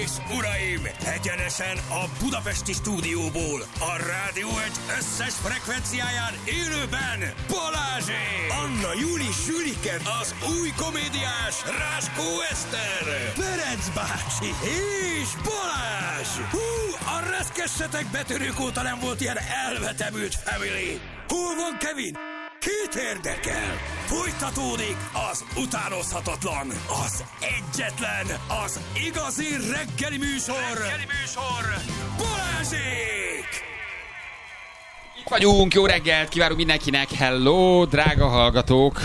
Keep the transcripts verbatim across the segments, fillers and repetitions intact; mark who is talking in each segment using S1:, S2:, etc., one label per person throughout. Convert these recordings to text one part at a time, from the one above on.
S1: és uraim, egyenesen a budapesti stúdióból, a Rádió egy összes frekvenciáján élőben Balázsék! Anna Júli Sülike, az új komédiás Ráskó Eszter, Ferenc bácsi és Balázs! Hú, a reszkessetek betörők óta nem volt ilyen elvetemült family! Hol van Kevin? Kit érdekel? Folytatódik az utánozhatatlan, az egyetlen, az igazi reggeli műsor, reggeli műsor, Balázsék!
S2: Itt vagyunk, jó reggelt kívánunk mindenkinek, hello, drága hallgatók!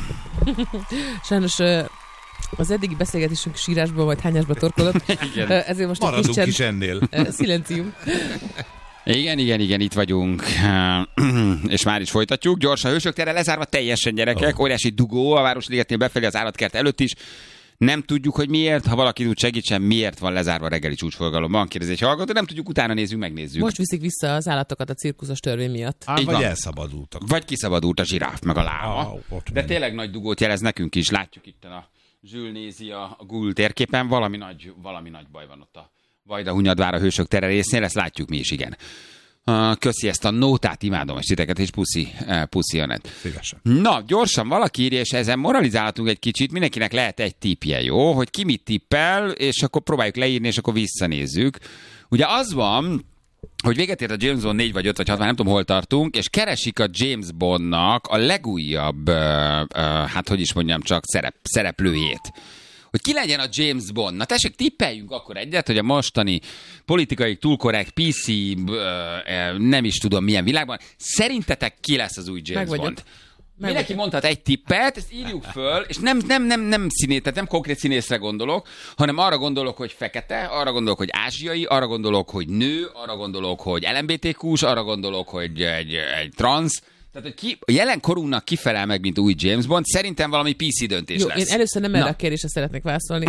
S3: Sajnos az eddigi beszélgetésünk sírásban vagy hányásba torkolott, ezért most
S4: maradunk
S3: egy kis
S4: is ennél.
S3: Szilencium.
S2: Igen, igen, igen, itt vagyunk, és már is folytatjuk. Gyors a Hősök tere lezárva teljesen, gyerekek, oh. Óriási dugó a Városligetnél befelé az állatkert előtt is. Nem tudjuk, hogy miért, ha valaki tud segítsen, miért van lezárva a reggeli csúcsforgalomban. Kérdezi egy hallgató, nem tudjuk, utána nézzük, megnézzük.
S3: Most viszik vissza az állatokat a cirkuszos törvény miatt.
S4: Á, vagy van. Elszabadultak.
S2: Vagy kiszabadult a zsiráf, meg a láma.
S4: Ah,
S2: De tényleg nagy dugót jelez nekünk is. Látjuk itt a Zsül nézi a Google térképen, valami nagy, valami nagy baj van ott a Vajdahunyadvár a Hősök tere résznél, ezt látjuk mi is, igen. Uh, köszi ezt a nótát, imádom a titeket, és puszi, uh, puszi Anett.
S4: Szívesen.
S2: Na, gyorsan valaki írja, és ezen moralizálhatunk egy kicsit, mindenkinek lehet egy tippje, jó? Hogy ki mit tippel, és akkor próbáljuk leírni, és akkor visszanézzük. Ugye az van, hogy véget ért a James Bond négy vagy öt vagy hat, már nem tudom, hol tartunk, és keresik a James Bondnak a legújabb, uh, uh, hát hogy is mondjam, csak szerep, szereplőjét. Hogy ki legyen a James Bond. Na tessék, tippeljünk akkor egyet, hogy a mostani politikai túl korrekt pé cé, nem is tudom milyen világban, szerintetek ki lesz az új James Bond? Mindenki mondhat egy tippet, ezt írjuk föl, és nem, nem, nem, nem színét, tehát nem konkrét színészre gondolok, hanem arra gondolok, hogy fekete, arra gondolok, hogy ázsiai, arra gondolok, hogy nő, arra gondolok, hogy el em bé té kús, arra gondolok, hogy egy, egy transz. Tehát, hogy ki, a jelenkorunknak kifelel meg, mint új James Bond, szerintem valami pé cé döntés
S3: Jó,
S2: lesz.
S3: Én először nem erre a kérdésre szeretnék válaszolni.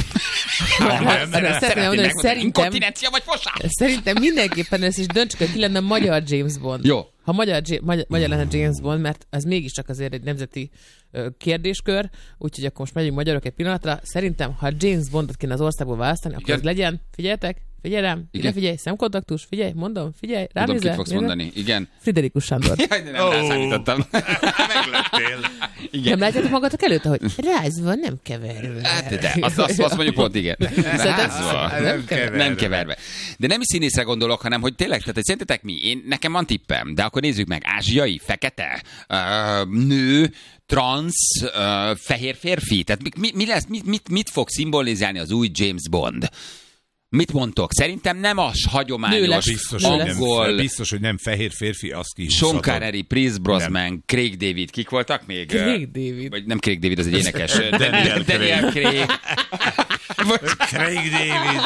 S2: Szerintem inkontinencia vagy fosás?
S3: Szerintem mindenképpen ez is döntsük, hogy ki lenne a magyar James Bond.
S2: Jó.
S3: Ha magyar, magyar, magyar lenne James Bond, mert ez mégiscsak azért egy nemzeti ö, kérdéskör, úgyhogy akkor most megyünk magyarok egy pillanatra. Szerintem, ha James Bondot kéne az országból választani, akkor ez legyen, figyeljetek, figyelj rám, ide figyelj, szemkontaktus, figyelj, mondom, figyelj, ránézel.
S2: Tudom, kit fogsz mondani, igen.
S3: Friderikus Sándor.
S2: Jaj, de nem oh. rászállítottam.
S4: Meglettél.
S2: Igen.
S3: Nem látjátok magatok előtte, hogy rázva, nem keverve.
S2: Hát, de, azt, azt, azt mondjuk pont, igen. Rázva,
S4: nem, nem, keverve.
S2: nem keverve. De nem is színészre gondolok, hanem hogy tényleg, tehát szerintetek mi? Én, nekem van tippem, de akkor nézzük meg. Ázsiai, fekete, uh, nő, transz, uh, fehér férfi. Tehát mi, mi lesz, mit, mit, mit fog szimbolizálni az új James Bond? Mit mondtok? Szerintem nem az hagyományos
S4: biztos,
S2: angol...
S4: Nem, biztos, hogy nem fehér férfi, azt ki
S2: Sean Connery, Pierce Brosnan, Craig David, kik voltak még?
S3: Craig David.
S2: Vagy nem Craig David, az egy énekes.
S4: Daniel,
S2: Daniel Craig.
S4: Craig David.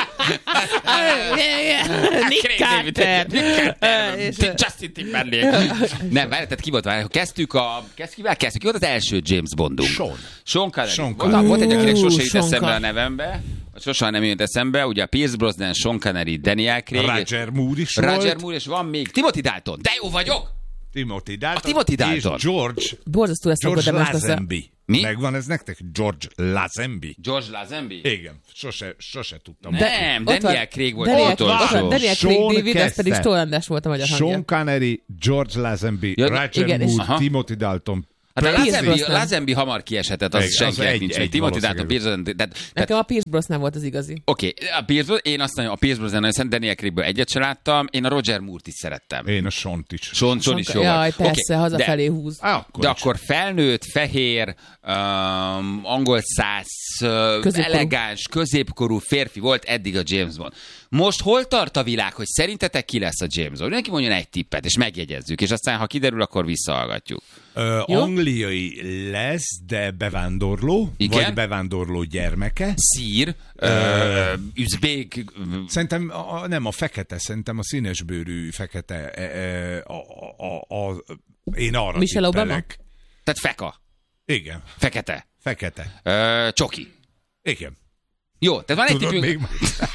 S3: Nick Carter.
S2: Justin Timberlake. Nem, várj, tehát ki volt? Várj, kezdtük a... Kivel kezdtük? Ki volt az első James Bondunk?
S4: Sean.
S2: Sean Connery.
S4: Sean
S2: Volt, volt egy, akinek sose jut
S3: Sean
S2: eszembe a
S3: Connery.
S2: nevembe. Sosem nem jött eszembe. Ugye a Pierce Brosnan, Sean Connery, Daniel Craig.
S4: Roger Moore is
S2: Roger
S4: volt.
S2: Moore, és van még Timothy Dalton. De jó vagyok!
S4: Timothy Dalton.
S2: A Timothy Dalton.
S4: És George.
S3: Borzasztó ezt
S4: George
S3: szokott, de most
S4: Lazenby.
S2: Mi?
S4: Megvan ez nektek? George Lazenby.
S2: George Lazenby?
S4: Igen, sose, sose tudtam.
S2: Nem,
S3: Ott
S2: Daniel
S3: van-
S2: Craig volt
S3: Daniel,
S2: az utolsó.
S3: ott van Daniel Craig
S4: Sean
S3: David, ez pedig
S4: kezdte.
S3: Stoll András volt a magyar hangja.
S4: Sean Connery, George Lazenby,
S2: Ja,
S4: Roger
S3: igen, és-
S4: Moore,
S2: Aha.
S4: Timothy Dalton.
S2: Hát a
S3: Pierce
S2: Lazenby,
S3: Brosnan.
S2: Lazenby hamar kiesetett, az
S4: Egy- az
S2: senkinek
S4: egy-
S2: nincs.
S4: egy
S2: Meg Timothy Dalton,
S4: valószínűleg.
S2: Pierce Brosnan, tehát,
S3: Nekem a Pierce Brosnan volt az igazi.
S2: oké, okay, a Pierce Brosnan, én azt mondom, a Pierce Brosnan, hiszen Daniel Craigből egyet sem láttam, én a Roger Moore-t is szerettem.
S4: Én a Sean-t is.
S2: Sean, Sean is jó
S3: Jaj,
S2: volt.
S3: persze,
S2: Oké,
S3: hazafelé
S2: de-
S3: húz.
S4: Á, akkor
S2: De
S4: is.
S2: akkor felnőtt, fehér, um, angol száz, uh,
S3: Középkorú.
S2: elegáns, középkorú férfi volt eddig a James Bond. Most hol tart a világ, hogy szerintetek ki lesz a James Bond? Mindenki mondjon egy tippet, és megjegyezzük, és aztán, ha kiderül, akkor visszahallgatjuk.
S4: Ö,
S3: Jó?
S4: angliai lesz, de bevándorló,
S2: Igen?
S4: vagy bevándorló gyermeke.
S2: Szír, uh, üzbék,
S4: Szerintem a, nem a fekete, szerintem a színesbőrű fekete. E, e, a, a, a, a, én arra
S3: Michelle Obama?
S4: tippelek.
S2: tehát feka,
S4: Igen,
S2: fekete,
S4: fekete.
S2: uh, csoki.
S4: Igen.
S2: Jó, tehát van egy
S4: Tudod
S2: tippünk.
S4: még?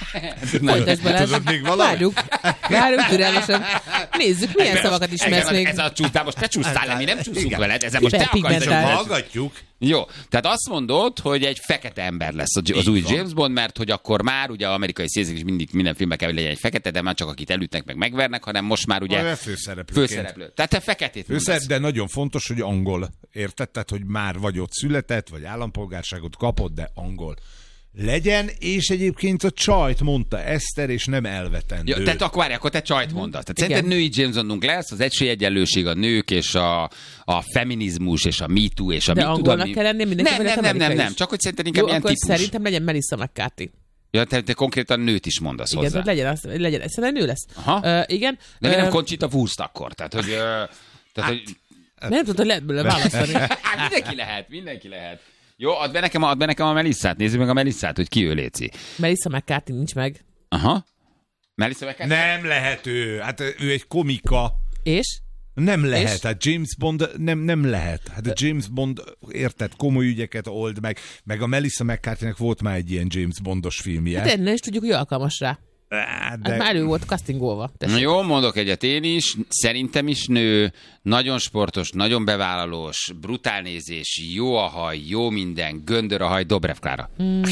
S3: Folytasd Balázs.
S4: Tudod még valami?
S3: Várjuk. Várjuk türelmesen. Nézzük, milyen szavakat ismersz
S2: ez,
S3: még.
S2: Ez a csúsztál, most te csúsztál le, mi nem csúszunk veled, ezzel most te akarsz.
S3: Hiperpigmentált.
S4: Hallgatjuk.
S2: Jó, tehát azt mondod, hogy egy fekete ember lesz az, az új
S4: van.
S2: James Bond, mert hogy akkor már ugye amerikai színészek is mindig minden filmben kell, hogy legyen egy fekete, de már csak akit elütnek meg megvernek, hanem most már ugye
S4: Olyan főszereplőként.
S2: főszereplő. Tehát te feketét
S4: Főszer,
S2: mondasz.
S4: de nagyon fontos, hogy angol. Érted? Tehát, hogy már vagy ott született, vagy állampolgárságot kapott, de angol legyen, és egyébként a csajt mondta Eszter, és nem elvetendő.
S2: Ja, tehát akkor várj, akkor te csajt mondasz. Tehát
S3: Igen.
S2: szerinted női James Bondunk lesz, az esélyegyenlőség, a nők és a, a feminizmus és a Me Too és a
S3: De
S2: mi tudom
S3: angolnak
S2: mi.
S3: kell lennie mindenki,
S2: Nem,
S3: vagy
S2: nem,
S3: lehet
S2: nem, nem,
S3: amerikai
S2: nem,
S3: is?
S2: csak hogy szerintem inkább
S3: Jó,
S2: ilyen
S3: akkor
S2: típus.
S3: szerintem legyen Melissa McCarthy.
S2: Ja, te, te konkrétan nőt is mondasz
S3: Igen,
S2: hozzá.
S3: tehát legyen, az, legyen, szerintem nő lesz.
S2: Aha.
S3: Uh, igen.
S2: De mi nem
S3: Ö,
S2: Conchita Wurst akkor? Tehát, hogy... ö, Tehát, hogy
S3: nem tudod, hogy lehet belőle választani.
S2: hát mindenki lehet, mindenki lehet. Jó, add be nekem, add be nekem a Melissát, nézzük meg a Melissát, hogy ki ő, léci.
S3: Melissa McCarthy nincs meg.
S2: Aha. Melissa McCarthy?
S4: Nem lehet ő. Hát ő egy komika.
S3: És?
S4: Nem lehet.
S3: És?
S4: Hát James Bond nem, nem lehet. Hát a James Bond, érted, komoly ügyeket old meg. Meg a Melissa McCarthy-nek volt már egy ilyen James Bondos filmje.
S3: Hát nem is tudjuk, hogy alkalmas rá.
S4: Hát,
S3: Hát már ő volt castingolva.
S2: Na jó, mondok egyet én is, szerintem is nő, nagyon sportos, nagyon bevállalós, brutál nézés, jó a haj, jó minden, göndör a haj, Dobrev Klára.
S3: Mm.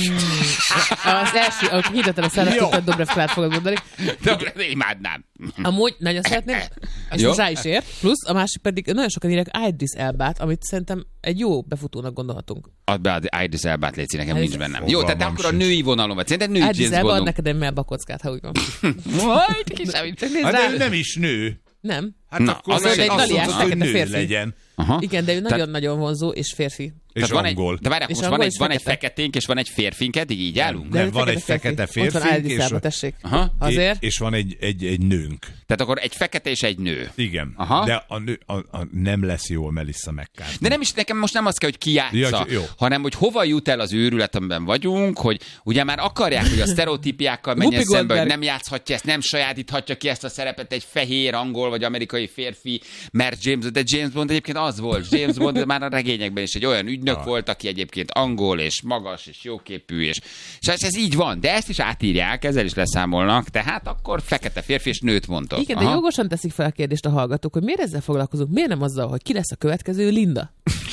S3: Az első, ahogy hitettem a szállát, tudtad, Dobrev Klárát fogod mondani.
S2: Dobrev, imádnám.
S3: Amúgy nagyon szeretném, és
S2: Jó.
S3: most rá is ér. Plusz a másik pedig nagyon sokan írják Idris Elbát, amit szerintem egy jó befutónak gondolhatunk.
S2: Add be az Idris Elbát, léci, nekem
S3: Idris-
S2: nincs bennem. Jó, tehát
S4: Fogalmam
S2: akkor a
S4: sincs.
S2: női vonalon vagy. Szerinted női
S3: Idris
S2: James
S3: Elba ad
S2: Bondunk?
S3: neked egy melbakockát, ha úgy van.
S2: Majd kisebb.
S3: Csak nézd
S4: hát
S3: rá.
S4: de ő nem is nő.
S3: Nem.
S4: Hát
S2: Na,
S4: akkor
S2: az
S4: meg
S2: egy
S4: azt
S3: galiás
S4: mondod, hogy
S3: fekete
S4: nő
S3: férfi.
S4: legyen.
S2: Aha.
S3: Igen, de ő
S2: Tehát-
S3: nagyon-nagyon vonzó és férfi.
S4: És
S2: Tehát van
S4: angol.
S2: egy, de várjál,
S3: És
S2: most van
S3: angol
S2: egy,
S3: és
S2: van egy
S3: fekete.
S2: feketénk, és van egy férfink, eddig így állunk?
S4: Nem, van egy fekete
S3: Ott van
S4: férfink,
S3: Idris
S4: és-
S3: Elba, tessék.
S2: Aha.
S3: Azért.
S4: És van egy, egy, egy nőnk.
S2: Tehát akkor egy fekete és egy nő.
S4: Igen.
S2: Aha.
S4: De a nő, a, a, nem lesz jó a Melissa McCarthy.
S2: De nem is, nekem most nem az kell, hogy ki játsza,
S4: Ja, jó.
S2: hanem hogy hova jut el az őrület, amiben vagyunk, hogy ugye már akarják, hogy a sztereotípiákkal menjen
S3: Whoopi
S2: szembe, hogy
S3: Goldberg.
S2: nem játszhatja ezt, nem sajátíthatja ki ezt a szerepet egy fehér, angol vagy amerikai férfi, mert James Bond, de James Bond egyébként az volt. James Bond már a regényekben is egy olyan ügynök
S4: Ah.
S2: volt, aki egyébként angol és magas és jóképű, és, és ez, ez így van, de ezt is átírják, ezzel is leszámolnak, tehát akkor fekete férfi és nőt mondtok.
S3: Igen, de
S2: Aha.
S3: jogosan teszik fel a kérdést a hallgatók, hogy miért ezzel foglalkozunk, miért nem azzal, hogy ki lesz a következő Linda?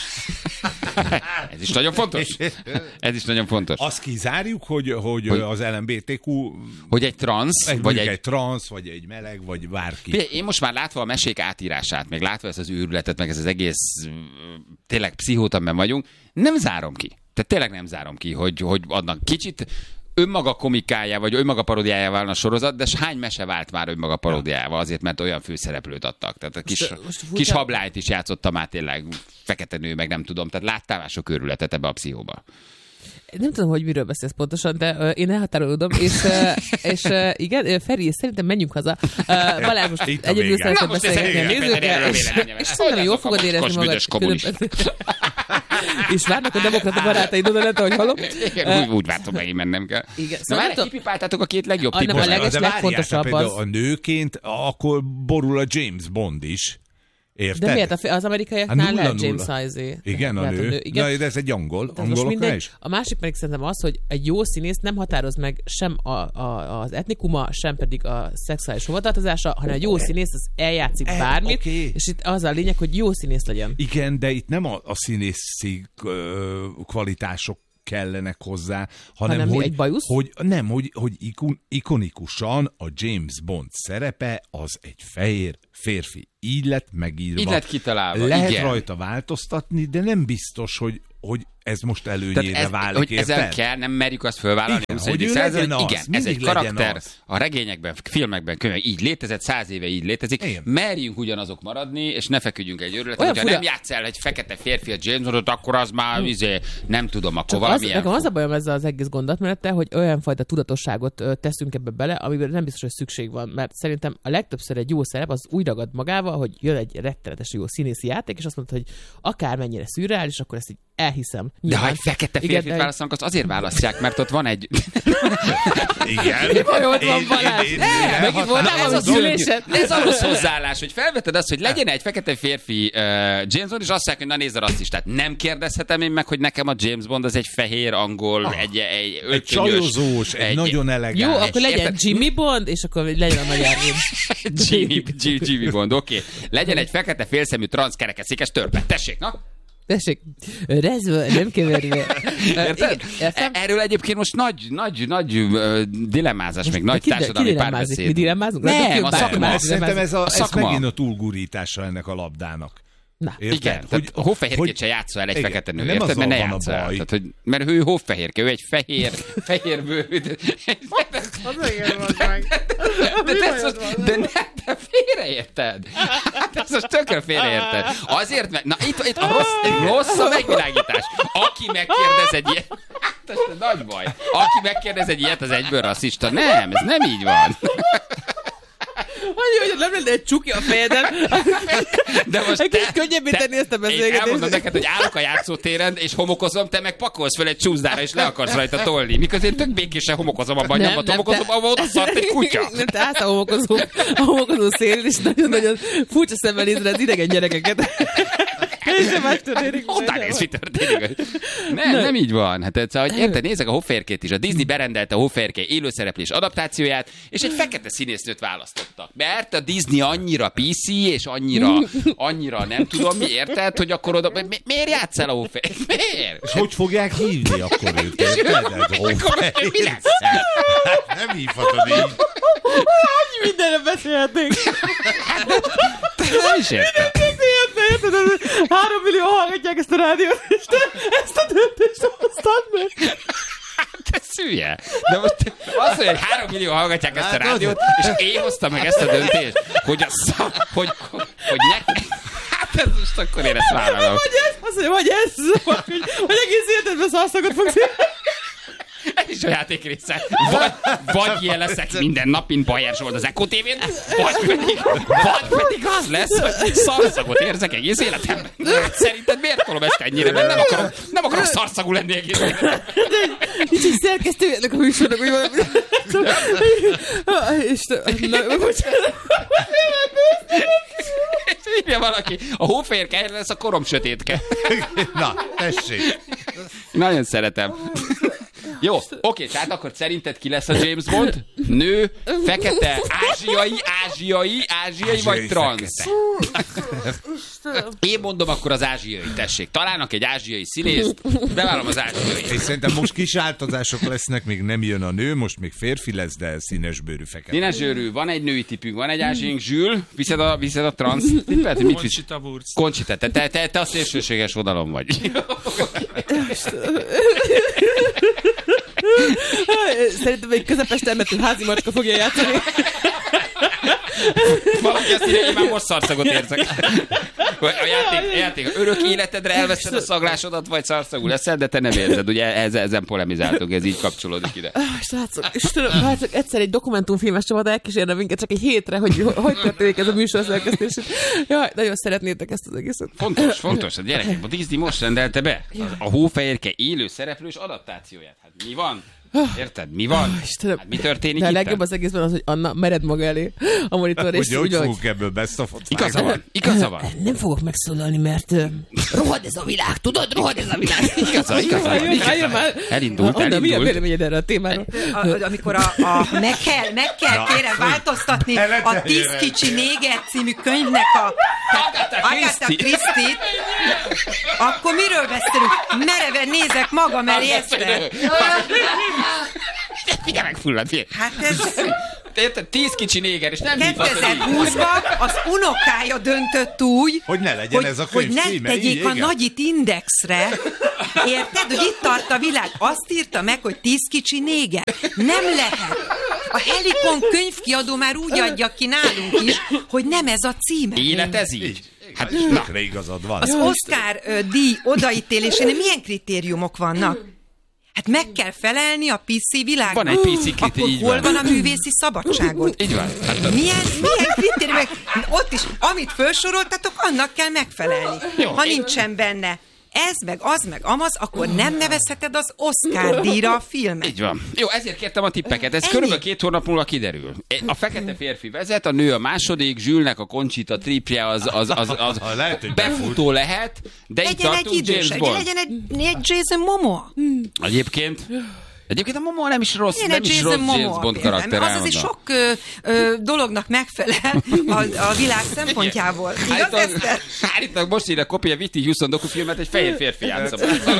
S2: Ez is nagyon fontos. Ez is nagyon fontos.
S4: Azt kizárjuk, hogy, hogy,
S2: Hogy-
S4: az el em bé té kú
S2: Hogy egy transz,
S4: egy,
S2: vagy
S4: egy,
S2: egy
S4: egy transz, vagy egy meleg, vagy bárki.
S2: Figyelj, én most már látva a mesék átírását, meg látva ezt az őrületet, meg ez az egész mm, tényleg pszichót, amiben vagyunk, nem zárom ki. Tehát tényleg nem zárom ki, hogy, hogy adnak kicsit önmaga komikája, vagy önmaga paródiája válna a sorozat, de s hány mese vált már önmaga paródiával, azért, mert olyan főszereplőt adtak. Tehát a kis,
S3: Most- most furcsa-
S2: kis hablányt is játszottam már tényleg, fekete nő, meg nem tudom. Tehát láttál már sok őrületet ebbe a pszichóba.
S3: Nem tudom, hogy miről beszélsz pontosan, de uh, én elhatárolódom, és, uh, és uh, igen, uh, Feri, szerintem menjünk haza. Uh, Balázs, most
S4: Itt a
S3: egyedül
S4: vége.
S3: szeretném
S2: Na, most ez
S3: beszélgetni a
S2: egy
S3: nézőkkel,
S2: véleményem,
S3: és,
S2: véleményem.
S3: és
S2: Hogy
S3: szerintem jól
S2: azok a
S3: fogod érezni
S2: mocskos
S3: magad.
S2: büdös kommunista.
S3: És várnak a demokrata barátaid oda lett, ahogy hallom.
S2: Igen, úgy, úgy vártam, megint mennem kell.
S3: Igen,
S2: Na
S3: szóval
S2: már
S3: nem tudom-
S2: kipipáltátok a két legjobb
S3: Ah, nem,
S2: típust.
S3: a leges-
S4: de várjál,
S3: legfontosabb
S4: tehát például
S3: az-
S4: a nőként, akkor borul a James Bond is. Érted?
S3: De miért? A fi- Az
S4: A
S3: amerikaiaknál
S4: nulla
S3: lehet
S4: nulla.
S3: James Sizé.
S4: Igen, a
S3: Lehet
S4: nő.
S3: Igen.
S4: Na, de ez egy angol.
S3: Tehát most
S4: Angoloknál
S3: mindegy.
S4: is?
S3: A másik pedig szerintem az, hogy egy jó színész nem határoz meg sem a, a, az etnikuma, sem pedig a szexuális hovatartozása, hanem egy jó színész az eljátszik
S4: Eh,
S3: bármit,
S4: oké.
S3: és itt az a lényeg, hogy jó színész legyen.
S4: Igen, de itt nem a, a színészi ö, kvalitások kellenek hozzá, hanem,
S3: Hanem mi,
S4: hogy,
S3: egy bajusz?
S4: hogy nem, hogy, hogy ikon, ikonikusan a James Bond szerepe az egy fehér férfi. Így lett megírva.
S2: Így lett kitalálva,
S4: Lehet
S2: igen.
S4: rajta változtatni, de nem biztos, hogy, hogy ez most előnyére
S2: Tehát ez,
S4: válik,
S2: hogy ezzel
S4: érted?
S2: kell, nem merjük azt fölvállalni.
S4: Igen,
S2: a huszonegyedik
S4: hogy ő
S2: század,
S4: legyen az,
S2: igen, ez
S4: mindig
S2: egy
S4: legyen
S2: karakter,
S4: az.
S2: a regényekben, filmekben, könyvekben így létezett, száz éve így létezik.
S4: Igen.
S2: Merjünk ugyanazok maradni, és ne feküdjünk egy őrületet.
S3: Olyan
S2: Hogyha
S3: fura-
S2: nem játsz el egy fekete férfi a James Bondot, akkor az már izé, nem tudom, akkor
S3: Csak az,
S2: valamilyen...
S3: nekem az a bajom ezzel az egész gondolatmenettel, hogy olyan fajta tudatosságot ö, teszünk ebbe bele, amiben nem biztos, hogy szükség van. Mert szerintem a legtöbbször egy jó szerep az úgy ragad magával, hogy jön egy rettenetes jó színészi játék, és azt mondta, hogy akármennyire szürreális, akkor ezt így elhiszem.
S2: De ha egy fekete férfit választanak, azt azért választják, mert ott van egy...
S4: Igen.
S3: Hogy ott van Balázs. Megint voltál a szülésed.
S2: Ez a rossz hozzáállás, hogy felveted azt, hogy legyen egy fekete férfi uh, James Bond, és azt mondják, hogy na nézd a rasszistát. Nem kérdezhetem én meg, hogy nekem a James Bond az egy fehér, angol, ah, egy, egy
S4: Egy csajozós, egy, egy nagyon elegáns.
S3: Jó, akkor legyen
S2: érted?
S3: Jimmy Bond, és akkor legyen a magyar
S2: Jimmy, Jimmy Bond, oké. Okay. Legyen egy fekete félszemű transzkerekeszékes törpe. Tessék, na?
S3: Tessék, rezve, nem keverve.
S2: Érted? Erről egyébként most nagy, nagy, nagy uh, dilemmázás, még nagy társadalmi párbeszéd.
S3: Mi dilemmázunk?
S2: Nem, a szakma.
S4: Szerintem ez, a,
S2: a
S4: ez
S2: szakma.
S4: megint a túlgurítása ennek a labdának.
S3: Na.
S2: Érted? Igen, hogy, tehát hófehérkét se játszol el egy
S4: igen,
S2: fekete nő,
S4: nem
S2: érted? Mert ne
S4: van a
S2: játszol el.
S4: baj.
S2: Tehát, hogy, mert ő hófehérke, ő egy fehér, fehér bőrű. De,
S3: Az igen van meg.
S2: de, de, de ne, te félreérted. Hát ez most tökre félreérted. Azért, mert, na itt, itt a rossz, rossz a megvilágítás. Aki megkérdez egy ilyet, hát ez nagy baj. Aki megkérdez egy ilyet, az egyből rasszista. Nem, ez nem így van.
S3: Annyi, hogy nem lenne egy csuki a fejeden.
S2: De most
S3: egy
S2: te,
S3: kicsit könnyebben tenni ezt a
S2: én
S3: beszélgetést.
S2: elmondom neked, hogy állok a játszótéren, és homokozom, te meg pakolsz fel egy csúszdára, és le akarsz rajta tolni. Miközben én tök békésen homokozom abban a
S3: Nem,
S2: nyomban,
S3: nem,
S2: homokozom,
S3: te-
S2: ahol ott szart egy kutya.
S3: Nem, te állsz a homokozó, a homokozó szélén, és nagyon-nagyon furcsa szemmel nézed az idegen gyerekeket. És sem más történik.
S2: Honnan néz, mi történik? Nem, nem így van. Hát ez, hogy érted, nézzek a hófehérkét is. A Disney berendelte a hófehérke élőszereplés adaptációját, és egy fekete színésznőt választottak. Mert a Disney annyira pé cé, és annyira, annyira nem tudom mi, érted, hogy akkor oda... Mi, miért játsszál a hófehérkét? Miért?
S4: És hogy fogják hívni akkor őt? Érted?
S2: Akkor mi lesz?
S4: Hát nem hívhatod így.
S3: Annyi mindenre beszélhetnénk.
S2: Nem is értem.
S3: Három millió hallgatják ezt a rádiót, és te ezt a döntést hoztad meg.
S2: Te szülje. De most azt mondja, hogy három millió hallgatják ezt a rádiót, és én hoztam meg ezt a döntést, hogy a szak, hogy, hogy, hogy ne... Hát ez most akkor én ezt vállalom.
S3: Vagy ez, azt mondja, vagy ez, hogy, hogy egész életedben szarszagot fogsz
S2: Ez is a játék része. Vagy, vagy ilyen leszek minden nap, mint Bajer Zsolt az Eko té vén, vagy pedig, vagy pedig az lesz, hogy szarszagot érzek egész életemben. Hát szerinted miért tolom ezt ennyire? Mert nem akarom, nem akarom szarszagú lenni egész életemben.
S3: Nincs egy szerkesztő ennek a műsornak, hogy valami... Istenem, na, bocsánat.
S2: Írja valaki, a hófehérke helyre lesz a korom sötétke.
S4: Na, tessék.
S2: Nagyon szeretem. Jó, oké, tehát akkor szerinted ki lesz a James Bond? Nő, fekete, ázsiai, ázsiai, ázsiai vagy transz? Én mondom akkor az ázsiai, tessék. Találnak egy ázsiai színészt, bevállalom az ázsiai.
S4: És szerintem most kis áltozások lesznek, még nem jön a nő, most még férfi lesz, de színesbőrű fekete.
S2: Színesbőrű, van egy női tipünk, van egy ázsiaink, Zsül, viszed a, viszed a transz tippet? Mit visz?
S5: Conchita Wurst.
S2: Conchita, te, te, te, te a szélsőséges oldalon vagy.
S3: Szerintem egy közepes termetű házi macska fogja játszani.
S2: Valaki azt írja, én már most szarszagot érzek. A játék, a játék örök életedre elveszed a szaglásodat, vagy szarszagú leszel, de te nem érzed. Ugye ezen, ezen polemizáltunk, ez így kapcsolódik ide.
S3: Srácok, Istenem, hát csak egyszer egy dokumentumfilmes csapat elkísérne minket csak egy hétre, hogy hogy történik ez a műsor szerkesztés. Jaj, nagyon szeretnétek ezt az egészet.
S2: Fontos, fontos. A gyerekek, a Disney most rendelte be a hófehérke élő szereplős adaptációját. Hát mi van? Érted? Mi van?
S3: Istenem.
S2: Hát mi történik
S3: de a
S2: itt?
S3: legjobb az egészben az, hogy Anna mered maga elé a monitor, és
S4: Hogy hogy
S3: úgy, hogy
S4: fogunk ebből beszafot?
S2: Igaza van, igaza van.
S3: nem fogok megszólalni, mert uh, rohad ez a világ, tudod? Rohad ez a világ.
S2: Igaza, igaza van, igaza van. Elindult,
S3: Anna, mi a
S2: elindult.
S3: véleményed erre a témáról?
S6: A, amikor a, a meg kell, meg kell kérem változtatni a Tíz kicsi néger című könyvnek a
S2: Agatha
S6: Agatha
S2: Christie.
S6: Christie-t, akkor miről beszélünk? Mereven nézek magam elé egyszer.
S2: Figyelj meg, fullad, figyelj.
S6: Hát ez
S2: Érted? Tíz kicsi néger, és nem hívhatod így.
S6: kétezer-húszban az unokája döntött úgy,
S4: Hogy ne legyen
S6: hogy,
S4: ez a könyv
S6: hogy ne
S4: címe,
S6: tegyék
S4: így,
S6: a
S4: igen.
S6: nagyit indexre. Érted? Hogy itt tart a világ. Azt írta meg, hogy tíz kicsi néger. Nem lehet. A Helikon könyvkiadó már úgy adja ki nálunk is, hogy nem ez a címe.
S2: Élet ez így. Hát,
S4: Hát
S2: na,
S4: tökre igazad van.
S6: Az Oscar ö, díj odaítélésénél milyen kritériumok vannak? Hát meg kell felelni a pé cé világban.
S2: Van egy pé cé
S6: Akkor
S2: kritérium, így
S6: hol
S2: van.
S6: van a művészi szabadságot?
S2: így van. Hát,
S6: Milyen, milyen kritériumok? Ott is, amit felsoroltatok, annak kell megfelelni.
S2: Jó.
S6: Ha nincsen benne ez meg az meg amaz, akkor nem nevezheted az Oscar díjra a filmet.
S2: Így van. Jó, ezért kértem a tippeket. Ez
S6: Ennyi.
S2: körülbelül két hónap múlva kiderül. A fekete férfi vezet, a nő a második, Zsülnek a Conchita tripje az, az, az, az, az
S4: Lehet, hogy
S2: befutó lehet, de itt
S6: Legyen egy
S2: tartunk James
S6: idős,
S2: Bond.
S6: legyen egy, egy Jason Momoa.
S2: Egyébként Egyébként a Momoa nem is rossz,
S6: Ilyen
S2: nem
S6: egy
S2: is
S6: Jason
S2: rossz James
S6: Momoa
S2: Bond
S6: például.
S2: karakter.
S6: Az azért sok ö, ö, dolognak megfelel a, a világ szempontjából. Igaz,
S2: Állítólag,
S6: Eszter?
S2: állítólag most ír a Kopia Viti Houston dokufilmet, egy fehér férfi játsza.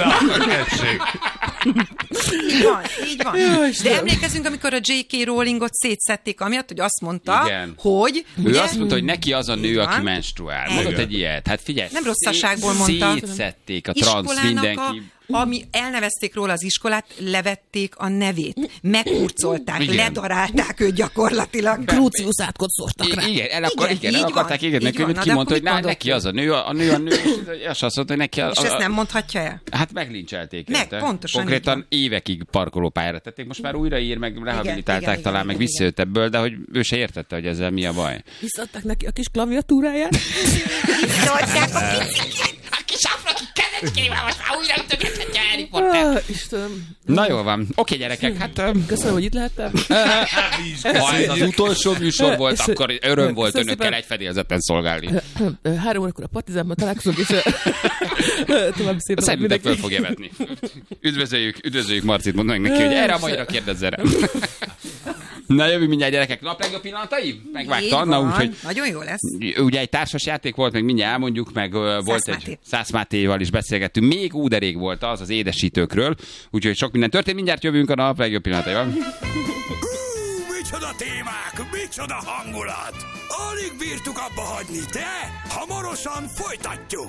S6: Így van, így van. De emlékezünk, amikor a jé ká. Rowlingot szétszették, amiatt, hogy azt mondta,
S2: Igen.
S6: hogy...
S2: Ő
S6: ugye,
S2: azt mondta, hogy neki az a nő,
S6: Így
S2: aki
S6: van.
S2: menstruál.
S6: Igen.
S2: Mondott egy ilyet. Hát figyelj.
S6: Nem rosszasságból mondta.
S2: Szétszették a transz
S6: iskolának
S2: mindenki.
S6: A, ami elnevezték róla az iskolát, levették a nevét, megkurcolták,
S2: Igen.
S6: ledarálták őt gyakorlatilag.
S3: Krúcius átkocsoltak rá.
S2: I- igen, el, akar,
S6: Igen,
S2: igen,
S6: így
S2: el
S6: van,
S2: akarták égetni,
S6: így van.
S2: hogy
S6: Na, de
S2: kimondta, hogy
S6: akkor
S2: na,
S6: mit
S2: neki
S6: mondott
S2: az a nő, a, a nő a nő, és azt mondta, hogy neki a,
S6: És
S2: a,
S6: ezt
S2: a,
S6: nem mondhatja el?
S2: Hát meglincselték.
S6: Meg,
S2: érte.
S6: pontosan
S2: Konkrétan
S6: így
S2: évekig parkolópályára tették. Most már újra ír, meg rehabilitálták
S6: igen,
S2: talán,
S6: igen,
S2: meg
S6: igen,
S2: visszajött ebből, de hogy ő se értette, hogy ezzel mi a baj.
S3: Visszadták neki a kis klaviatúráját.
S6: Visszaadják a picit.
S2: A kis afraki kezecskével most már újra ütögethetja Harry Potter.
S3: Ah, Istenem.
S2: Na jól van. Oké, gyerekek, hát... um,
S3: Köszönöm, hogy itt lehettem.
S2: Ha ez az utolsó műsor volt,
S3: Köszön-
S2: akkor öröm volt
S3: Köszönöm
S2: önökkel
S3: szépen.
S2: egy fedélzeten szolgálni.
S3: Három órakor a Partizánban találkozunk, és további szép napot
S2: Szerintem föl
S3: mindenkinek.
S2: fogja vetni. Üdvözöljük, üdvözöljük Marcit, mondd meg neki, hogy erre a magyarra kérdezz rá. Na jövő mindjárt, gyerekek, nap legjobb pillanatai? Megvágta
S6: Így
S2: Anna,
S6: van,
S2: úgyhogy
S6: nagyon jó lesz.
S2: ugye egy társas játék volt, meg mindjárt elmondjuk, meg ö, volt
S6: Máté.
S2: egy Szász Mátéval is beszélgettünk, még úderék volt az az édesítőkről, úgyhogy sok minden történt, mindjárt jövünk a nap legjobb pillanataival.
S1: Hú, micsoda témák, micsoda hangulat! Alig bírtuk abba hagyni, de hamarosan folytatjuk!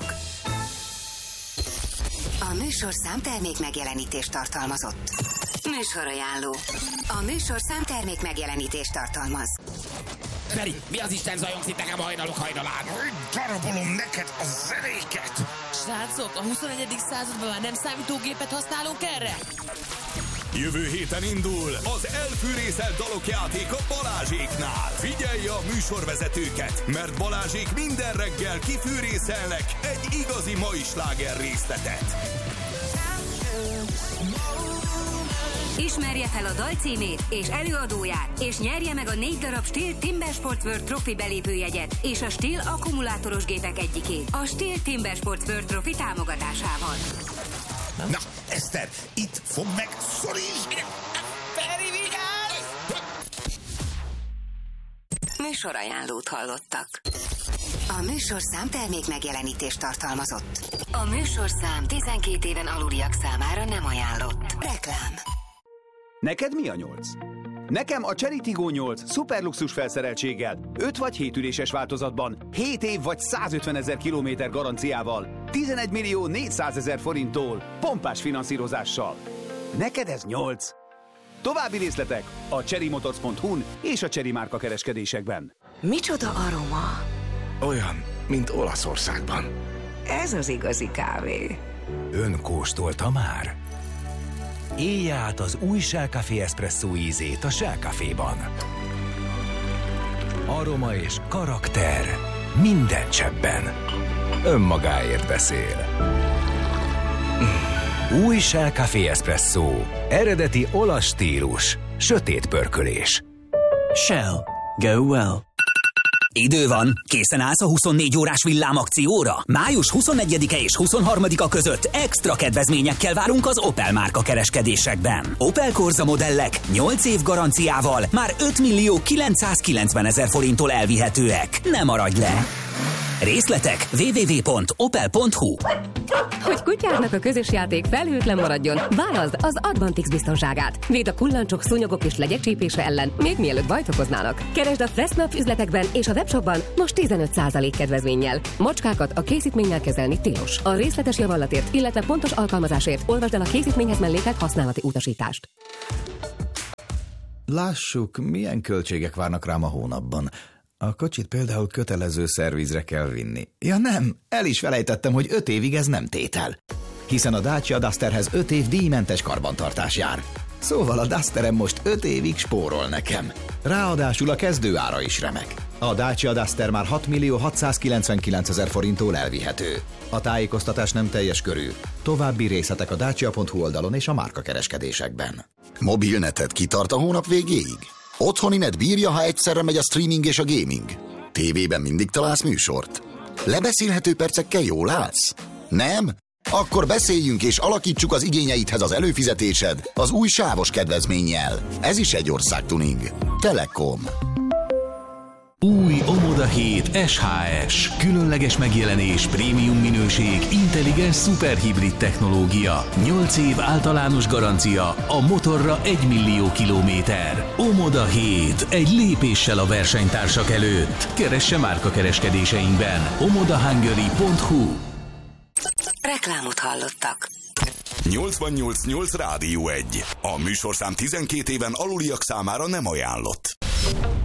S5: A műsorszám termék megjelenítést tartalmazott. Műsorajánló. A műsorszám termék megjelenítést tartalmaz.
S7: Feri, mi az Isten zajongsz nekem hajnalok hajnalán?
S1: Darabolom neked a zenéket!
S3: Srácok, a huszonegyedik században már nem számítógépet használunk erre?
S1: Jövő héten indul az elfűrészelt dalok játéka Balázséknál. Figyelj a műsorvezetőket, mert Balázsék minden reggel kifűrészelnek egy igazi mai sláger részletet.
S5: Ismerje fel a dal címét és előadóját, és nyerje meg a négy darab Stihl Timber Sports World Trophy belépőjegyet és a Stihl akkumulátoros gépek egyikét a Stihl Timber Sports World Trophy támogatásával.
S7: Na, Eszter, itt fog meg, szorítsd!
S5: Feri, vigyázz! Műsorajánlót hallottak. A műsorszám termék megjelenítést tartalmazott. A műsorszám tizenkét éven aluliak számára nem ajánlott. Reklám.
S8: Neked mi a nyolc? Nekem a Chery Tiggo nyolc szuperluxus felszereltséggel, öt vagy hét üléses változatban, hét év vagy százötvenezer kilométer garanciával, tizenegy millió négyszázezer forinttól, pompás finanszírozással. Neked ez nyolc. További részletek a cherrymotors pont hu-n és a Chery márka kereskedésekben.
S5: Micsoda aroma?
S7: Olyan, mint Olaszországban.
S5: Ez az igazi kávé.
S9: Ön kóstolta már? Élje át az új Shell Café Espresso ízét a Shell Caféban. Aroma és karakter minden cseppben. Önmagáért beszél. Új Shell Café Espresso. Eredeti olasz stílus. Sötét pörkölés.
S10: Shell. Go well. Idő van. Készen állsz a huszonnégy órás villámakcióra? május huszonegyedike és huszonharmadika között extra kedvezményekkel várunk az Opel márka kereskedésekben. Opel Corsa modellek nyolc év garanciával már öt millió kilencszázkilencvenezer forinttól elvihetőek. Ne maradj le! Részletek double-u double-u double-u pont opel pont hu.
S11: Hogy kutyádnak a közös játék felhőtlen maradjon, válaszd az Advantix biztonságát. Véd a kullancsok, szúnyogok és legyek csípése ellen, még mielőtt bajt okoznának. Keresd a Fressnap üzletekben és a webshopban most tizenöt százalék kedvezménnyel. Macskákat a készítménnyel kezelni tilos. A részletes javallatért, illetve pontos alkalmazásért olvasd el a készítményhez mellékelt használati utasítást.
S12: Lássuk, milyen költségek várnak rám a hónapban. A kocsit például kötelező szervizre kell vinni. Ja nem, el is felejtettem, hogy öt évig ez nem tétel. Hiszen a Dacia Dusterhez öt év díjmentes karbantartás jár. Szóval a Dusterem most öt évig spórol nekem. Ráadásul a kezdőára is remek. A Dacia Duster már hat millió hatszázkilencvenkilencezer forinttól elvihető. A tájékoztatás nem teljes körű. További részletek a dacia pont hu oldalon és a márkakereskedésekben.
S13: Mobilneted kitart a hónap végéig? Otthoni net bírja, ha egyszerre megy a streaming és a gaming? Tévében mindig találsz műsort? Lebeszélhető percekkel jól állsz? Nem? Akkor beszéljünk és alakítsuk az igényeidhez az előfizetésed az új sávos kedvezménnyel. Ez is egy országtuning. Telekom.
S9: Új Omoda hét es há es. Különleges megjelenés, prémium minőség, intelligens szuperhibrid technológia. nyolc év általános garancia, a motorra egy millió kilométer. Omoda hét. Egy lépéssel a versenytársak előtt. Keresse márkakereskedéseinkben. omoda hungary pont hu.
S5: Reklámot hallottak.
S1: nyolcvannyolc nyolc Rádió egy. A műsorszám tizenkét éven aluliak számára nem ajánlott.